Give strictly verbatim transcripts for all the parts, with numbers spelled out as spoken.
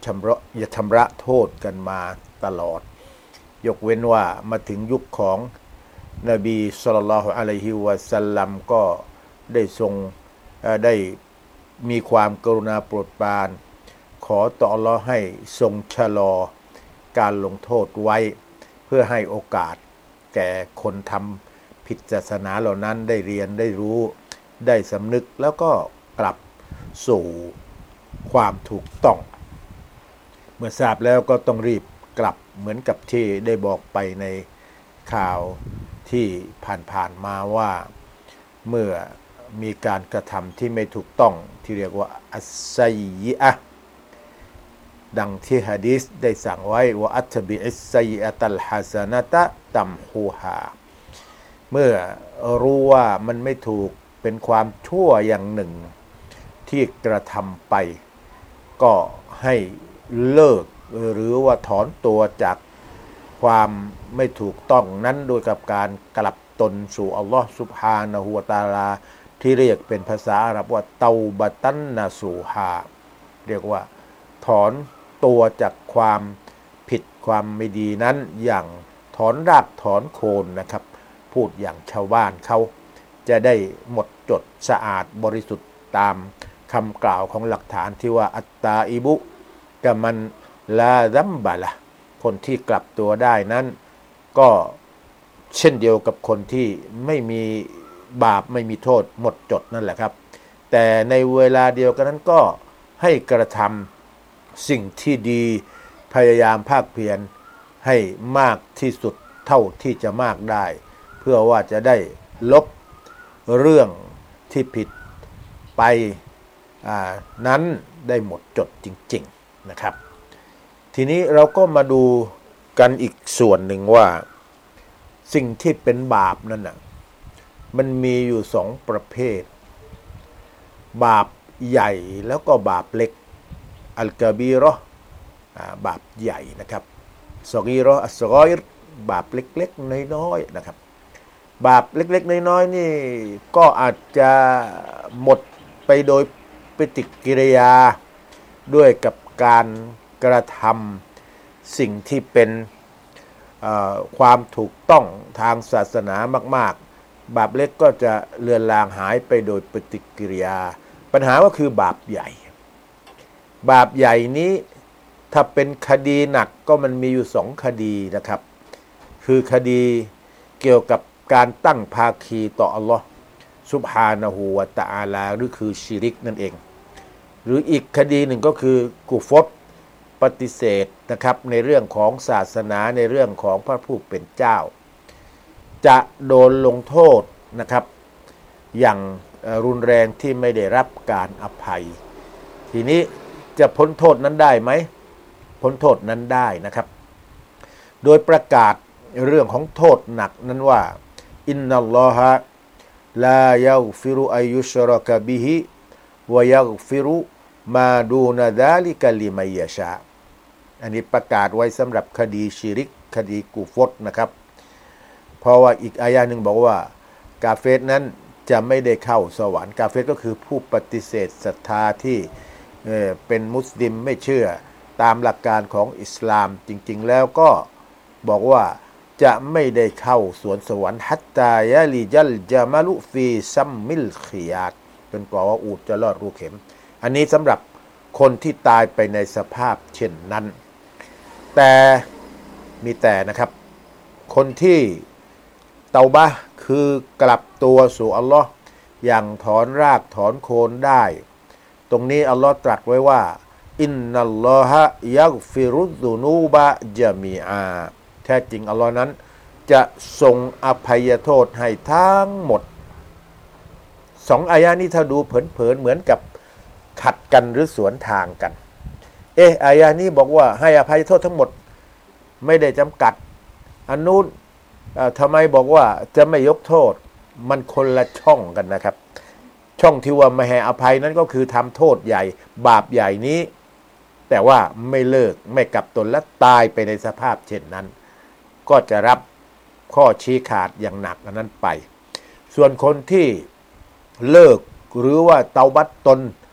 ชำระอย่าชำระโทษกันมาตลอดยกเว้นว่ามาถึงยุคของนบีศ็อลลัลลอฮุอะลัยฮิวะซัลลัมก็ได้ทรงได้มีความกรุณาโปรดปรานขอต่ออัลเลาะห์ให้ทรงชะลอการลงโทษไว้เพื่อให้โอกาสแก่คนทำผิดศาสนาเหล่านั้นได้เรียนได้รู้ได้สำนึกแล้วก็กลับสู่ความถูกต้องเมื่อทราบแล้วก็ต้องรีบกลับเหมือนกับที่ได้บอกไปในข่าวที่ผ่านๆมาว่าเมื่อมีการกระทำที่ไม่ถูกต้องที่เรียกว่าอัสซัยยิอะห์ดังที่หะดีษได้สั่งไว้ว่าอัตบิอิสซัยยิอะตัลฮะซะนะตะตัมฮูฮาเมื่อรู้ว่ามันไม่ถูกเป็นความชั่วอย่างหนึ่งที่กระทำไปก็ให้เลิกหรือว่าถอนตัวจากความไม่ถูกต้องนั้นโดยกับการกลับตนสู่อัลลอฮฺซุบฮานะฮูวะตะอาลาที่เรียกเป็นภาษาอาหรับว่าเตาบะตันนาสูฮาเรียกว่าถอนตัวจากความผิดความไม่ดีนั้นอย่างถอนรากถอนโคนนะครับพูดอย่างชาวบ้านเขาจะได้หมดจดสะอาดบริสุทธิ์ตามคำกล่าวของหลักฐานที่ว่าอัตตาอิบุกะมันลาซัมบะละคนที่กลับตัวได้นั้นก็เช่นเดียวกับคนที่ไม่มีบาปไม่มีโทษหมดจดนั่นแหละครับแต่ในเวลาเดียวกันนั้นก็ให้กระทำสิ่งที่ดีพยายามภาคเพียรให้มากที่สุดเท่าที่จะมากได้เพื่อว่าจะได้ลบเรื่องที่ผิดไปนั้นได้หมดจดจริงๆนะครับทีนี้เราก็มาดูกันอีกส่วนหนึ่งว่าสิ่งที่เป็นบาปนั่นน่ะมันมีอยู่สองประเภทบาปใหญ่แล้วก็บาปเล็กอัลกะบีเราะห์บาปใหญ่นะครับซอกีเราะห์อัสซออิรบาปเล็กๆน้อยๆนะครับบาปเล็กๆน้อยๆนี่ก็อาจจะหมดไปโดยปฏิกิริยาด้วยกับการกระทำสิ่งที่เป็นความถูกต้องทางศาสนามากๆบาปเล็กก็จะเลือนลางหายไปโดยปฏิกิริยาปัญหาก็คือบาปใหญ่บาปใหญ่นี้ถ้าเป็นคดีหนักก็มันมีอยู่สองคดีนะครับคือคดีเกี่ยวกับการตั้งภาคีต่ออัลลอฮฺซุบฮานะฮูวะตะอาลาหรือคือชิริกนั่นเองหรืออีกคดีหนึ่งก็คือกุฟรปฏิเสธนะครับในเรื่องของศาสนาในเรื่องของพระผู้เป็นเจ้าจะโดนลงโทษนะครับอย่างรุนแรงที่ไม่ได้รับการอภัยทีนี้จะพ้นโทษนั้นได้ไหมพ้นโทษนั้นได้นะครับโดยประกาศเรื่องของโทษหนักนั้นว่าอินนัลลอฮะลายัฆฟิรุอัยยุชรกะบิฮิวะยัฆฟิรุมาดูนาซาลิกะลิมัยยะชาอันนี้ประกาศไว้สำหรับคดีชิริกคดีกุฟรนะครับเพราะว่าอีกอายะหนึ่งบอกว่ากาเฟรนั้นจะไม่ได้เข้าสวรรค์กาเฟรก็คือผู้ปฏิเสธศรัทธาที่เอ่อเป็นมุสลิมไม่เชื่อตามหลักการของอิสลามจริงๆแล้วก็บอกว่าจะไม่ได้เข้าสวนสวรรค์ฮัตตายะลิจัลจามาลุฟีซัมมิลkhiยาตจนกว่าว่าอูฐจะลอดรูเข็มอันนี้สำหรับคนที่ตายไปในสภาพเช่นนั้นแต่มีแต่นะครับคนที่เตาบะห์คือกลับตัวสู่อัลลอฮ์อย่างถอนรากถอนโคนได้ตรงนี้อัลลอฮ์ตรัสไว้ว่าอินนัลลอฮะยัฆฟิรุซุนูบะญะมีอาแท้จริงอัลลอฮ์นั้นจะทรงอภัยโทษให้ทั้งหมดสองอายะนี้ถ้าดูเผินๆเหมือนกับขัดกันหรือสวนทางกันเอออายะนี้บอกว่าให้อภัยโทษทั้งหมดไม่ได้จำกัดอันนู้นทำไมบอกว่าจะไม่ยกโทษมันคนละช่องกันนะครับช่องที่ว่าไม่ให้อภัยนั้นก็คือทำโทษใหญ่บาปใหญ่นี้แต่ว่าไม่เลิกไม่กลับตนและตายไปในสภาพเช่นนั้นก็จะรับข้อชี้ขาดอย่างหนักอันนั้นไปส่วนคนที่เลิกหรือว่าเตาบัตตน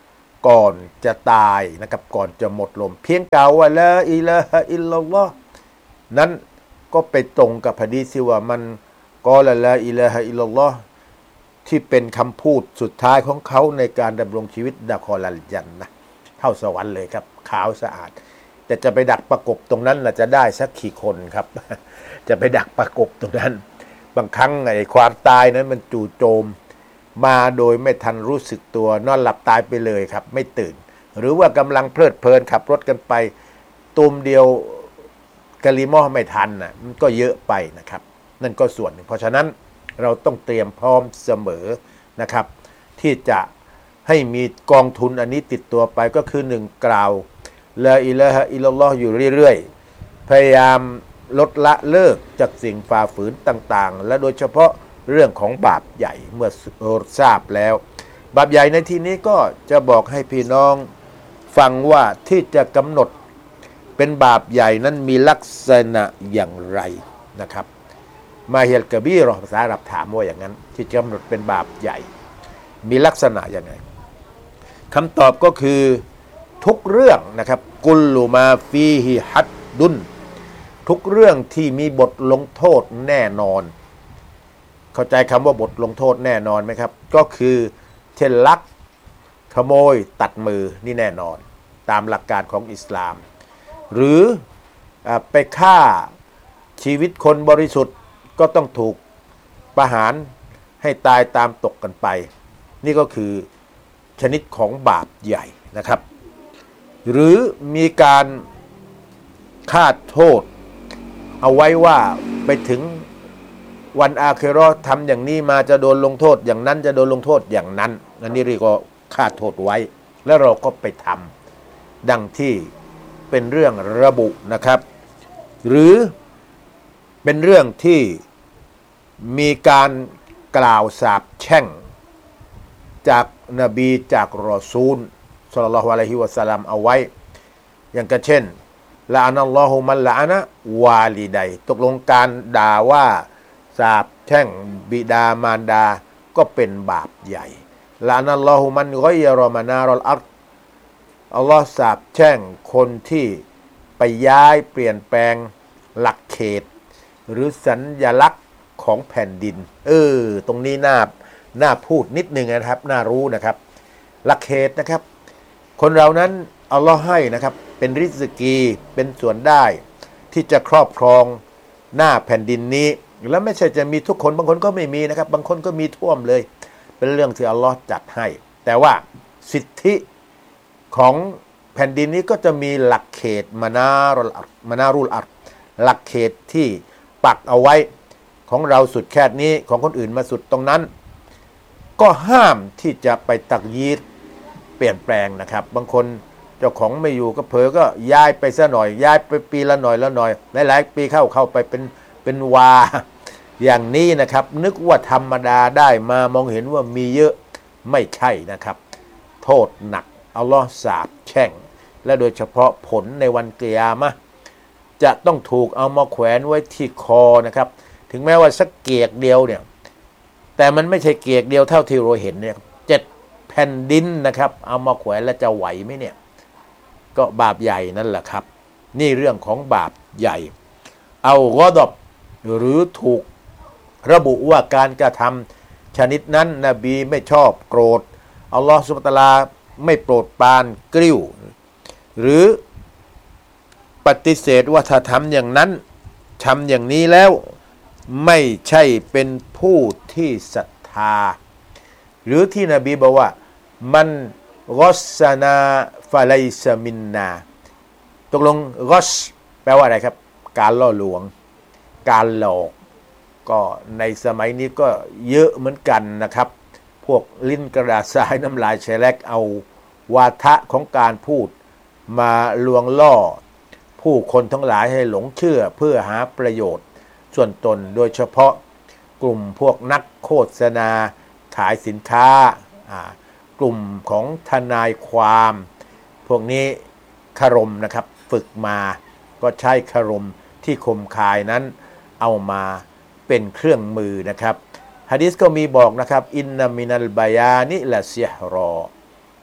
ก่อนจะตายนะครับก่อนจะหมดลมเพียงกล่าวว่าลาอิลาฮะอิลลัลลอฮ์นั้นก็ไปตรงกับหะดีษที่ว่ามันกอละลาอิลาฮะอิลลัลลอฮ์ที่เป็นคำพูดสุดท้ายของเขาในการดำรงชีวิตดะคอลัลญันนะเข้าสวรรค์เลยครับขาวสะอาดแต่จะไปดักประกบตรงนั้นล่ะจะได้สักกี่คนครับ จะไปดักประกบตรงนั้นบางครั้งไอ้ความตายนั้นมันจู่โจมมาโดยไม่ทันรู้สึกตัวนอนหลับตายไปเลยครับไม่ตื่นหรือว่ากำลังเพลิดเพลินขับรถกันไปตูมเดียวกะลิมอไม่ทันน่ะมันก็เยอะไปนะครับนั่นก็ส่วนหนึ่งเพราะฉะนั้นเราต้องเตรียมพร้อมเสมอนะครับที่จะให้มีกองทุนอันนี้ติดตัวไปก็คือหนึ่งกล่าวลาอิลาฮะอิลลัลลอฮ์อยู่เรื่อยๆพยายามลดละเลิกจากสิ่งฝ่าฝืนต่างๆและโดยเฉพาะเรื่องของบาปใหญ่เมื่อทราบแล้วบาปใหญ่ในที่นี้ก็จะบอกให้พี่น้องฟังว่าที่จะกำหนดเป็นบาปใหญ่นั้นมีลักษณะอย่างไรนะครับมาเฮลกะบีรอภาษาอาหรับถามว่าอย่างนั้นที่จะกำหนดเป็นบาปใหญ่มีลักษณะอย่างไรคำตอบก็คือทุกเรื่องนะครับกุลลุมาฟีฮิฮัดดุนทุกเรื่องที่มีบทลงโทษแน่นอนเข้าใจคำว่าบทลงโทษแน่นอนไหมครับก็คือเช่นลักขโมยตัดมือนี่แน่นอนตามหลักการของอิสลามหรือไปฆ่าชีวิตคนบริสุทธิ์ก็ต้องถูกประหารให้ตายตามตกกันไปนี่ก็คือชนิดของบาปใหญ่นะครับหรือมีการคาดโทษเอาไว้ว่าไปถึงวันอาคิเราะห์ทำอย่างนี้มาจะโดนลงโทษอย่างนั้นจะโดนลงโทษอย่างนั้นอันนี้เรียกว่าคาดโทษไว้แล้วเราก็ไปทำดังที่เป็นเรื่องระบุนะครับหรือเป็นเรื่องที่มีการกล่าวสาปแช่งจากนบีจากรอซูลศ็อลลัลลอฮุอะลัยฮิวะซัลลัมเอาไว้อย่างก็เช่นละอานัลลอฮุมันละอานะวาลิดัยตกลงการด่าว่าสาปแช่งบิดามารดาก็เป็นบาปใหญ่ละอานัลลอฮุมันกอยยะรอมานารอลอัรฎอัลลอฮ์สาปแช่งคนที่ไปย้ายเปลี่ยนแปลงหลักเขตหรือสัญลักษณ์ของแผ่นดินเออตรงนี้น่าน่าพูดนิดนึงนะครับน่ารู้นะครับหลักเขตนะครับคนเรานั้นอัลลอฮ์ให้นะครับเป็นริสกีเป็นส่วนได้ที่จะครอบครองหน้าแผ่นดินนี้แล้วไม่ใช่จะมีทุกคนบางคนก็ไม่มีนะครับบางคนก็มีท่วมเลยเป็นเรื่องที่อัลลอฮ์จัดให้แต่ว่าสิทธิของแผ่นดินนี้ก็จะมีหลักเขตมานารุลอัรมานารุลอัรหลักเขตที่ปักเอาไว้ของเราสุดแค่นี้ของคนอื่นมาสุดตรงนั้นก็ห้ามที่จะไปตักยีดเปลี่ยนแปลงนะครับบางคนเจ้าของไม่อยู่ก็เผลอก็ย้ายไปซะหน่อยย้ายไปปีละหน่อยละหน่อยหลายๆปีเข้าเข้าไปเป็นเป็นวาอย่างนี้นะครับนึกว่าธรรมดาได้มามองเห็นว่ามีเยอะไม่ใช่นะครับโทษหนักอัลลอฮ์สาปแช่งและโดยเฉพาะผลในวันกิยามะห์จะต้องถูกเอามาแขวนไว้ที่คอนะครับถึงแม้ว่าสักเกียกเดียวเนี่ยแต่มันไม่ใช่เกียกเดียวเท่าที่เราเห็นเนี่ยเจ็ดแผ่นดินนะครับเอามาแขวนแล้วจะไหวไหมเนี่ยก็บาปใหญ่นั่นแหละครับนี่เรื่องของบาปใหญ่เอากอฎอบหรือถูกระบุว่าการกระทำชนิดนั้นนบีไม่ชอบโกรธอัลลอฮฺซุบฮานะฮูวะตะอาลาไม่โปรดปรานกริ้วหรือปฏิเสธว่าถ้าทำอย่างนั้นทำอย่างนี้แล้วไม่ใช่เป็นผู้ที่ศรัทธาหรือที่นบีบอกว่ามันกอสนาฟะไลซะมินนาตกลงกอสแปลว่าอะไรครับการล่อลวงการหลอกก็ในสมัยนี้ก็เยอะเหมือนกันนะครับพวกลิ้นกระดาษทรายน้ำลายแฉลกเอาวาทะของการพูดมาลวงล่อผู้คนทั้งหลายให้หลงเชื่อเพื่อหาประโยชน์ส่วนตนโดยเฉพาะกลุ่มพวกนักโฆษณาขายสินค้ากลุ่มของทนายความพวกนี้คารมนะครับฝึกมาก็ใช้คารมที่คมคายนั้นเอามาเป็นเครื่องมือนะครับหะดีษก็มีบอกนะครับอินนามินัลบายานิละซิฮรอ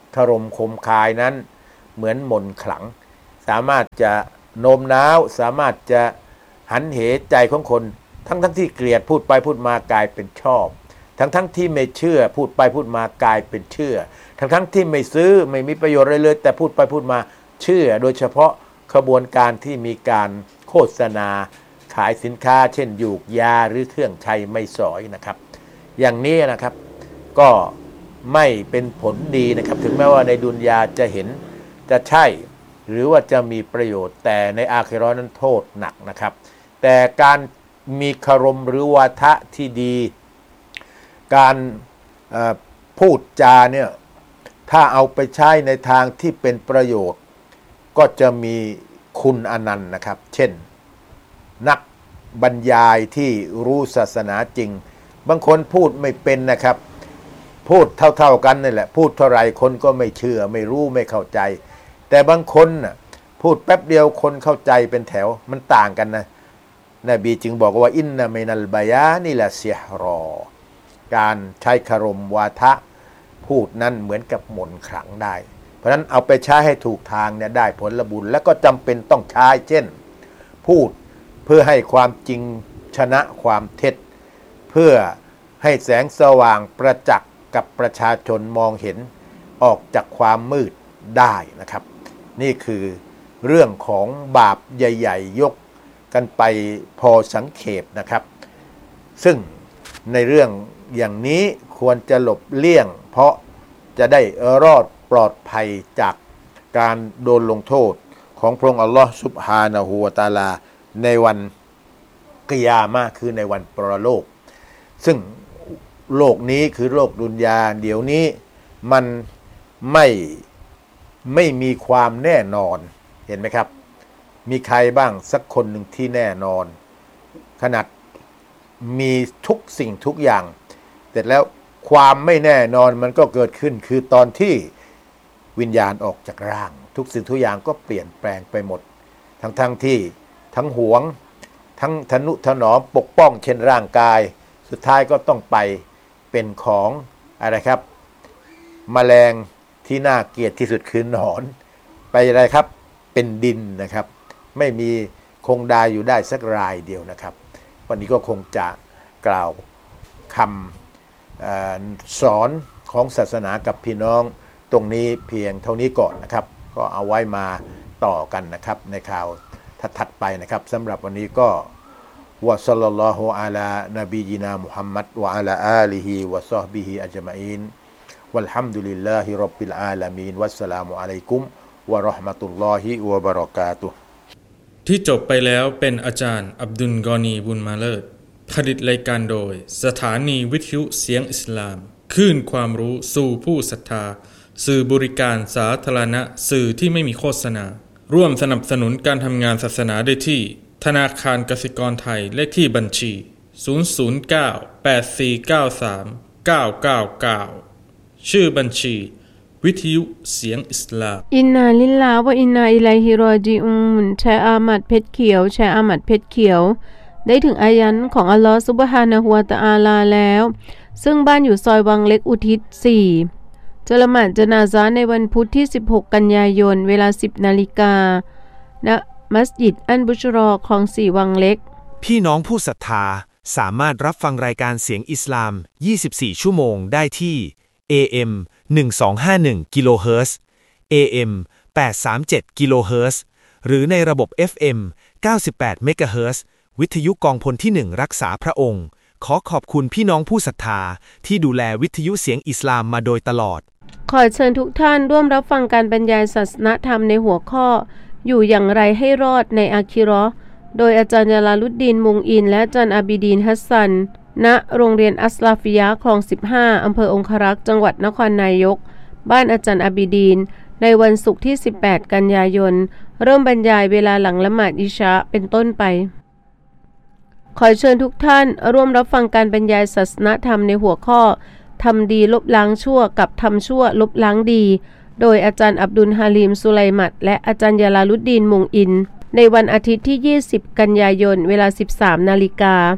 คารมคมคายนั้นเหมือนมนต์ขลังสามารถจะโน้มน้าวสามารถจะหันเหใจของคนทั้งทั้งที่เกลียดพูดไปพูดมากลายเป็นชอบทั้งทั้งที่ไม่เชื่อพูดไปพูดมากลายเป็นเชื่อทั้งทั้งที่ไม่ซื้อไม่มีประโยชน์อะไรเลยแต่พูดไปพูดมาเชื่อโดยเฉพาะขบวนการที่มีการโฆษณาขายสินค้าเช่นยูกยาหรือเครื่องใช้ไม่สอยนะครับอย่างนี้นะครับก็ไม่เป็นผลดีนะครับถึงแม้ว่าในดุนยาจะเห็นจะใช่หรือว่าจะมีประโยชน์แต่ในอาคิเราะห์นั้นโทษหนักนะครับแต่การมีคารมหรือวาทะที่ดีการพูดจาเนี่ยถ้าเอาไปใช้ในทางที่เป็นประโยชน์ก็จะมีคุณอนันต์นะครับเช่นนักบรรยายที่รู้ศาสนาจริงบางคนพูดไม่เป็นนะครับพูดเท่าๆกันนี่แหละพูดเท่าไรคนก็ไม่เชื่อไม่รู้ไม่เข้าใจแต่บางคนน่ะพูดแป๊บเดียวคนเข้าใจเป็นแถวมันต่างกันนะนบีจึงบอกว่าอินนะมินัลบายานิละซิฮรอการใช้คารมวาทะพูดนั้นเหมือนกับมนต์ขลังได้เพราะฉะนั้นเอาไปใช้ให้ถูกทางเนี่ยได้ผลบุญและก็จำเป็นต้องใช้เช่นพูดเพื่อให้ความจริงชนะความเท็จเพื่อให้แสงสว่างประจักษ์กับประชาชนมองเห็นออกจากความมืดได้นะครับนี่คือเรื่องของบาปใหญ่ๆยกกันไปพอสังเขปนะครับซึ่งในเรื่องอย่างนี้ควรจะหลบเลี่ยงเพราะจะได้รอดปลอดภัยจากการโดนลงโทษของพระองค์อัลลอฮฺซุบฮานะฮูวะตะอาลาในวันกิยามะห์คือในวันปรโลกซึ่งโลกนี้คือโลกดุนยาเดี๋ยวนี้มันไม่ไม่มีความแน่นอนเห็นไหมครับมีใครบ้างสักคนหนึ่งที่แน่นอนขนาดมีทุกสิ่งทุกอย่างแต่แล้วความไม่แน่นอนมันก็เกิดขึ้นคือตอนที่วิญญาณออกจากร่างทุกสิ่งทุกอย่างก็เปลี่ยนแปลงไปหมดทั้งทั้งที่ทั้งหวงทั้งทนุถนอมปกป้องเช่นร่างกายสุดท้ายก็ต้องไปเป็นของอะไรครับแมลงที่น่าเกลียดที่สุดคือหนอนไปอะไรครับเป็นดินนะครับไม่มีคงดาอยู่ได้สักรายเดียวนะครับวันนี้ก็คงจะกล่าวคำสอนของศาสนากับพี่น้องตรงนี้เพียงเท่านี้ก่อนนะครับก็เอาไว้มาต่อกันนะครับในข่าวถัดๆไปนะครับสำหรับวันนี้ก็วะศ็อลลัลลอฮุอะลานบีญินามุฮัมมัดวะอะลาอาลิฮิวะศอฮบิฮิอัจมัยน์วัลฮัมดุลิลลาฮิร็อบบิลอาลามีนวัสสลามุอะลัยกุมวะเราะห์มะตุลลอฮิวะบะเราะกาตุฮ์ที่จบไปแล้วเป็นอาจารย์อับดุลกอนีบุญมาเลิศผลิตรายการโดยสถานีวิทยุเสียงอิสลามคลื่นความรู้สู่ผู้ศรัทธาสื่อบริการสาธารณะสื่อที่ไม่มีโฆษณาร่วมสนับสนุนการทำงานศาสนาได้ที่ธนาคารกสิกรไทยเลขที่บัญชีศูนย์ ศูนย์ เก้า แปด สี่ เก้า สาม เก้า เก้า เก้าชื่อบัญชีวิทยุเสียงอิสลามอินนาลิลลาห์วะอินนาอิลัยฮิรอญิอูนแชร์อามัดเพชรเขียวแชร์อามัดเพชรเขียวได้ถึงอายันของอัลลอฮฺซุบฮานะฮูวะตะอาลาแล้วซึ่งบ้านอยู่ซอยวังเล็กอุทิศสี่จะละหมาดญะนาซะห์ในวันพุธที่สิบหกกันยายนเวลา สิบนาฬิกา ณมัสยิดอันบุชรอคลองสี่วังเล็กพี่น้องผู้ศรัทธาสามารถรับฟังรายการเสียงอิสลามยี่สิบสี่ชั่วโมงได้ที่ เอ เอ็ม หนึ่งพันสองร้อยห้าสิบเอ็ด กิโลเฮิรตซ์ เอ เอ็ม แปดร้อยสามสิบเจ็ด กิโลเฮิรตซ์ หรือในระบบ เอฟ เอ็ม เก้าสิบแปด เมกะเฮิรตซ์ วิทยุกองพลที่หนึ่งรักษาพระองค์ขอขอบคุณพี่น้องผู้ศรัทธาที่ดูแลวิทยุเสียงอิสลามมาโดยตลอดขอเชิญทุกท่านร่วมรับฟังการบรรยายศาสนธรรมในหัวข้ออยู่อย่างไรให้รอดในอาคิเราะห์โดยอาจารย์ยาลาลุดดีนมุงอินและอาจารย์อาบิดีนฮัสซันณโรงเรียนอัสลาฟิยะห์คลองสิบห้าอำเภอองครักษ์จังหวัดนครนายกบ้านอาจารย์อาบิดีนในวันศุกร์ที่สิบแปดกันยายนเริ่มบรรยายเวลาหลังละหมาดอิชาเป็นต้นไปขอเชิญทุกท่านร่วมรับฟังการบรรยายศาสนธรรมในหัวข้อทำดีลบล้างชั่วกับทำชั่วลบล้างดีโดยอาจารย์อับดุลฮาลิมสุไลมัดและอาจารย์ยาลาลุดดีนมุงอินในวันอาทิตย์ที่ยี่สิบกันยายนเวลา สิบสามนาฬิกา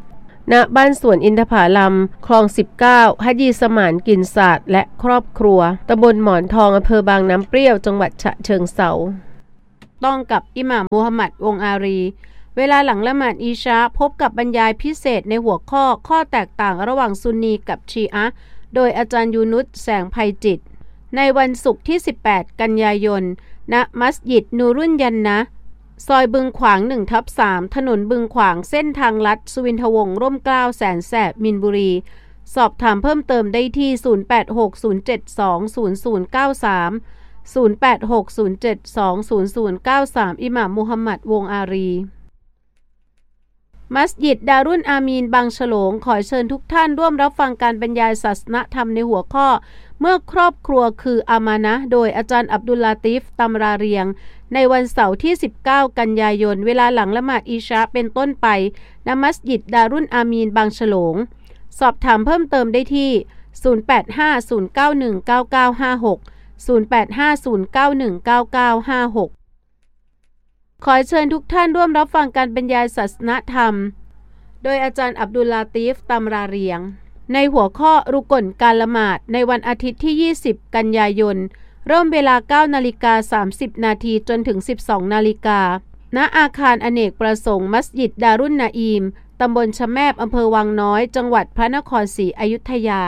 ณบ้านสวนอินทผลัมคลองสิบเก้าฮัจญีสมานกลิ่นศาสตร์และครอบครัวตำบลหมอนทองอำเภอบางน้ำเปรี้ยวจังหวัดฉะเชิงเทราต้องกับอิหม่ามมูฮัมหมัดวงอารีเวลาหลังละหมาดอิชาพบกับบรรยายพิเศษในหัวข้อข้อแตกต่างระหว่างซุนนีกับชีอะห์โดยอาจารย์ยูนุสแสงไพจิตรในวันศุกร์ที่สิบแปดกันยายนณมัสยิดนูรุนยันนะซอยบึงขวาง หนึ่งทับสาม ถนนบึงขวางเส้นทางลัดสุวินทวงศ์ร่มเกล้าแสนแสบมินบุรีสอบถามเพิ่มเติมได้ที่ศูนย์ แปด หก ศูนย์ เจ็ด สอง ศูนย์ ศูนย์ เก้า สาม ศูนย์ แปด หก ศูนย์ เจ็ด สอง ศูนย์ ศูนย์ เก้า สาม อิหม่ามมูฮัมหมัดวงอารีมัสยิดดารุนอามีนบางฉลงขอเชิญทุกท่านร่วมรับฟังการบรรยายศาสนธรรมในหัวข้อเมื่อครอบครัวคืออามานะห์โดยอาจารย์อับดุลลาติฟตำราเรียงในวันเสาร์ที่สิบเก้ากันยายนเวลาหลังละหมาดอิชาเป็นต้นไปณมัสยิดดารุนอามีนบางฉลงสอบถามเพิ่มเติมได้ที่ศูนย์ แปด ห้า ศูนย์ เก้า หนึ่ง เก้า เก้า ห้า หก ศูนย์ แปด ห้า ศูนย์ เก้า หนึ่ง เก้า เก้า ห้า หกขอเชิญทุกท่านร่วมรับฟังการบรรยายศาสนธรรมโดยอาจารย์อับดุลลาติฟตำราเรียงในหัวข้อรุกลการละหมาดในวันอาทิตย์ที่ยี่สิบกันยายนเริ่มเวลา เก้านาฬิกาสามสิบนาทีจนถึง สิบสองนาฬิกาณอาคารอเนกประสงค์มัสยิดดารุนนาอีมตำบลชะแมบอำเภอวังน้อยจังหวัดพระนครศรีอยุธยา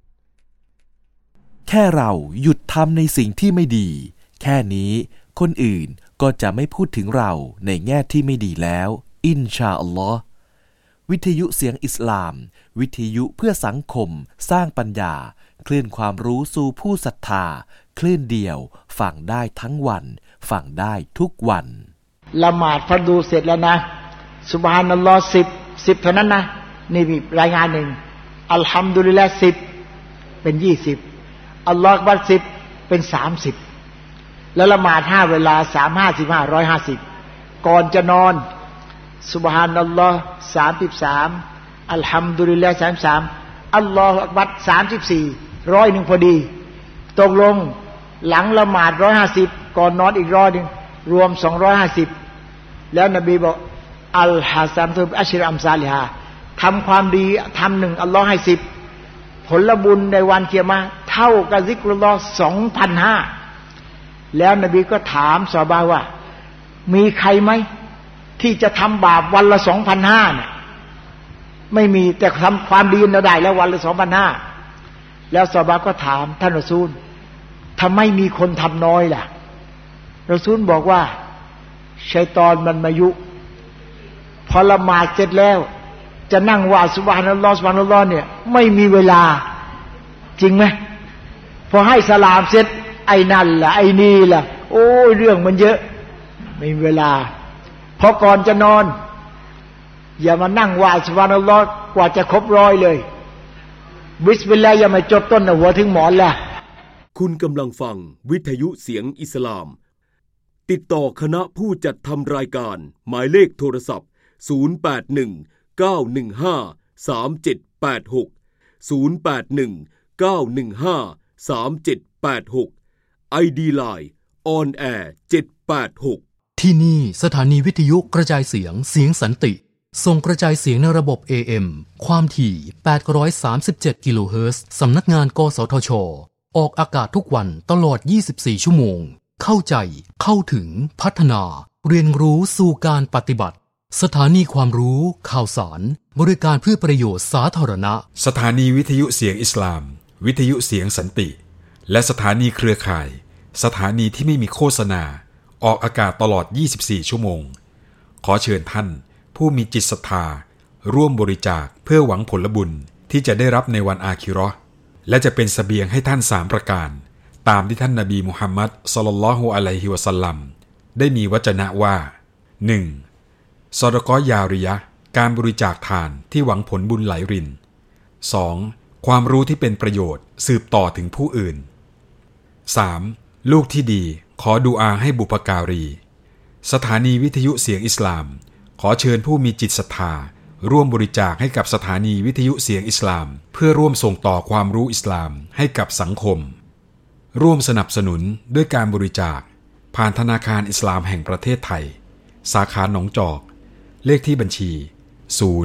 แค่เราหยุดทำในสิ่งที่ไม่ดีแค่นี้คนอื่นก็จะไม่พูดถึงเราในแง่ที่ไม่ดีแล้วอินชาอัลลอฮ์วิทยุเสียงอิสลามวิทยุเพื่อสังคมสร้างปัญญาคลื่นความรู้สู่ผู้ศรัทธาคลื่นเดียวฟังได้ทั้งวันฟังได้ทุกวันละหมาดฟัรดูเสร็จแล้วนะซุบฮานัลลอฮ์สิบ สิบเท่านั้นนะนี่มีรายงานหนึ่งอัลฮัมดุลิลละห์สิบเป็นยี่สิบอัลลอฮฺอักบัรสิบเป็นสามสิบแล้วละหมาดห้าเวลาสาม ห้าสิบห้า ร้อยห้าสิบก่อนจะนอนซุบฮานัลลอฮ์สามสิบสามอัลฮัมดุลิลละห์สามสิบสามอัลลอฮฺอักบัรสามสิบสี่ร้อยหนึ่งพอดีตกลงหลังละหมาดร้อยห้าสิบก่อนนอนอีกร้อยหนึ่งรวมสองร้อยห้าสิบแล้วนบีบอกอัลฮัสซันตุอัชรอัมซาลิฮาทำความดีทำหนึ่งอัลลอฮ์ให้สิบผลบุญในวันเกียรติเท่ากับซิกรุลลอฮ์สองพันห้าแล้วนบีก็ถามซอฮาบะห์ว่ามีใครไหมที่จะทำบาปวันละสองพันห้าเนี่ยไม่มีแต่ทำความดีเราได้แล้ววันละสองพันห้าแล้วซอฮาบะห์ก็ถามท่านรอซูลทำไมมีคนทำน้อยล่ะรอซูลบอกว่าชัยฏอนมันมายุพอละหมาดเสร็จแล้วจะนั่งว่าซุบฮานัลลอฮ์ซุบฮานัลลอฮ์เนี่ยไม่มีเวลาจริงไหมพอให้สลามเสร็จไอ้นั่นล่ะไอ้นี่ล่ะโอ้ยเรื่องมันเยอะไม่มีเวลาพอก่อนจะนอนอย่ามานั่งว่าซุบฮานัลลอฮ์กว่าจะครบร้อยเลยบิสมิลลาห์อย่ามาจดต้นหัวถึงหมอนล่ะคุณกำลังฟังวิทยุเสียงอิสลามติดต่อคณะผู้จัดทำรายการหมายเลขโทรศัพท์ศูนย์ แปด หนึ่ง เก้า หนึ่ง ห้า สาม เจ็ด แปด หก ศูนย์ แปด หนึ่ง เก้า หนึ่ง ห้า สาม เจ็ด แปด หก ไอ ดี Line On Air เจ็ด แปด หกที่นี่สถานีวิทยุกระจายเสียงเสียงสันติส่งกระจายเสียงในระบบ เอ เอ็ม ความถี่แปดร้อยสามสิบเจ็ดกิโลเฮิรตซ์สำนักงานกสทช.ออกอากาศทุกวันตลอดยี่สิบสี่ชั่วโมงเข้าใจเข้าถึงพัฒนาเรียนรู้สู่การปฏิบัติสถานีความรู้ข่าวสารบริการเพื่อประโยชน์สาธารณะสถานีวิทยุเสียงอิสลามวิทยุเสียงสันติและสถานีเครือข่ายสถานีที่ไม่มีโฆษณาออกอากาศตลอดยี่สิบสี่ชั่วโมงขอเชิญท่านผู้มีจิตศรัทธาร่วมบริจาคเพื่อหวังผลบุญที่จะได้รับในวันอาคิเราะห์และจะเป็นเสบียงให้ท่านสามประการตามที่ท่านนบีมุฮัมมัดศ็อลลัลลอฮุอะลัยฮิวะซัลลัมได้มีวจนะว่า หนึ่ง ซอดะกอฮ์ยาริยะห์การบริจาคทานที่หวังผลบุญไหลริน สอง ความรู้ที่เป็นประโยชน์สืบต่อถึงผู้อื่น สาม ลูกที่ดีขอดุอาให้บุพการีสถานีวิทยุเสียงอิสลามขอเชิญผู้มีจิตศรัทธาร่วมบริจาคให้กับสถานีวิทยุเสียงอิสลามเพื่อร่วมส่งต่อความรู้อิสลามให้กับสังคมร่วมสนับสนุนด้วยการบริจาคผ่านธนาคารอิสลามแห่งประเทศไทยสาขาหนองจอกเลขที่บัญชีศูนย์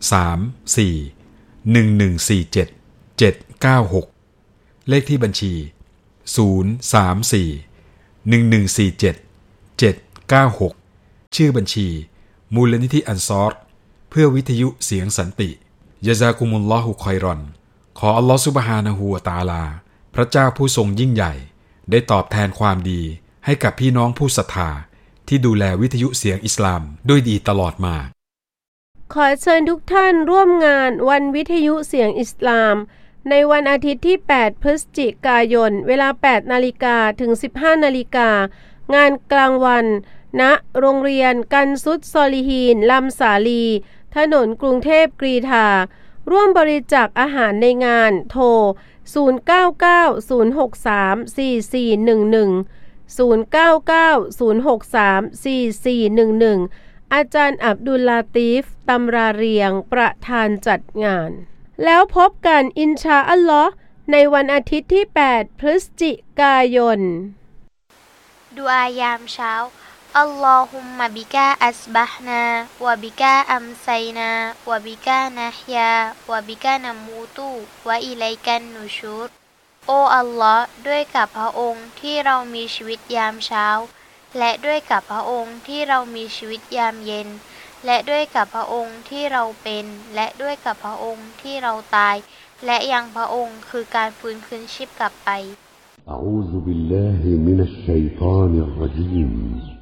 สาม สี่ หนึ่ง หนึ่ง สี่ เจ็ด เจ็ด เก้า หกเลขที่บัญชีศูนย์ สาม สี่ หนึ่ง หนึ่ง สี่ เจ็ด เจ็ด เก้า หกชื่อบัญชีมูลนิธิอันซอรเพื่อวิทยุเสียงสันติยะซากุมุลลอฮุคอยรอนขออัลลอฮฺซุบฮานะฮูวะตะอาลาพระเจ้าผู้ทรงยิ่งใหญ่ได้ตอบแทนความดีให้กับพี่น้องผู้ศรัทธาที่ดูแลวิทยุเสียงอิสลามด้วยดีตลอดมาขอเชิญทุกท่านร่วมงานวันวิทยุเสียงอิสลามในวันอาทิตย์ที่แปดพฤศจิกายนเวลา แปดนาฬิกา ถึง สิบห้านาฬิกางานกลางวันณโรงเรียนกันซุดซอลิฮีนลำสาลีถนนกรุงเทพกรีฑาร่วมบริจาคอาหารในงานโทรศูนย์ เก้า เก้า ศูนย์ หก สาม สี่ สี่ หนึ่ง หนึ่ง ศูนย์ เก้า เก้า ศูนย์ หก สาม สี่ สี่ หนึ่ง หนึ่งอาจารย์อับดุลลาตีฟตำราเรียงประธานจัดงานแล้วพบกันอินชาอัลลอฮ์ในวันอาทิตย์ที่แปดพฤศจิกายนดุอายามเช้าอัลลอฮุมมะบิกาอัสบะฮ์นาวะบิกาอัมไซนาวะบิกานะฮยาวะบิกานะมูตุวะอิลัยกันนุชูรโออัลลอฮ์ด้วยกับพระองค์ที่เรามีชีวิตยามเช้าและด้วยกับพระองค์ที่เรามีชีวิตยามเย็นและด้วยกับพระองค์ที่เราเป็นและด้วยกับพระองค์ที่เราตายและยังพระองค์คือการฟื้นคืนชีพกลับไป أعوذ بالله من الشيطان الرجيم